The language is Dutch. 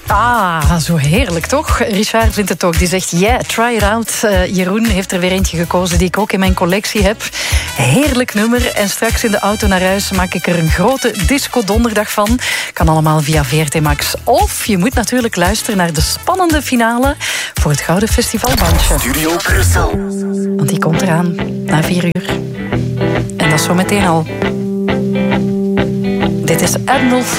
Ah, zo heerlijk toch? Richard vindt het ook. Die zegt, yeah, try it out. Jeroen heeft er weer eentje gekozen die ik ook in mijn collectie heb. Heerlijk nummer. En straks in de auto naar huis maak ik er een grote disco-donderdag van. Kan allemaal via VRT Max. Of je moet natuurlijk luisteren naar de spannende finale voor het Gouden Festivalbandje. Studio Brussel. Want die komt eraan na 4 uur. En dat is zo meteen al. Dit is Admiral